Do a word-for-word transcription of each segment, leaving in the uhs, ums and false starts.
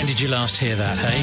Did you last hear that, hey?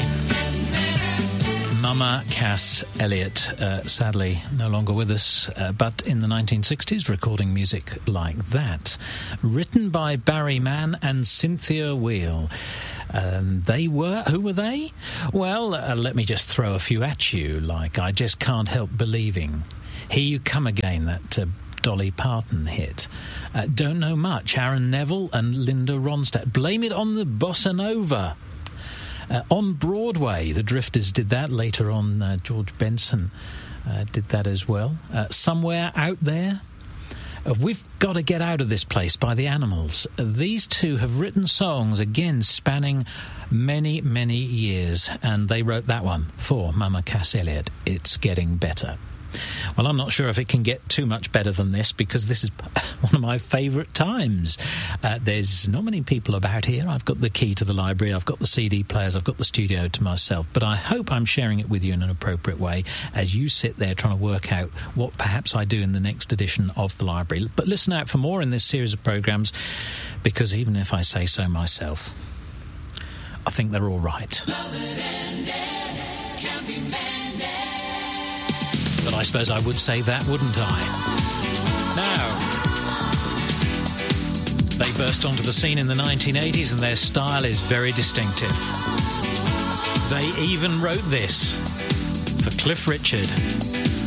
Mama Cass Elliot, uh, sadly no longer with us, uh, but in the nineteen sixties recording music like that. Written by Barry Mann and Cynthia Weil. Um, they were, who were they? Well, uh, let me just throw a few at you, like I Just Can't Help Believing. Here You Come Again, that uh, Dolly Parton hit. Uh, Don't Know Much, Aaron Neville and Linda Ronstadt. Blame It on the Bossa Nova. Uh, on Broadway, the Drifters did that. Later on, uh, George Benson uh, did that as well. Uh, Somewhere Out There. Uh, We've Got to Get Out of This Place by the Animals. Uh, these two have written songs, again, spanning many, many years. And they wrote that one for Mama Cass Elliot, It's Getting Better. Well, I'm not sure if it can get too much better than this, because this is one of my favourite times. Uh, there's not many people about here. I've got the key to the library, I've got the C D players, I've got the studio to myself, but I hope I'm sharing it with you in an appropriate way as you sit there trying to work out what perhaps I do in the next edition of the library. But listen out for more in this series of programmes, because even if I say so myself, I think they're all right. But I suppose I would say that, wouldn't I? Now, they burst onto the scene in the nineteen eighties and their style is very distinctive. They even wrote this for Cliff Richard.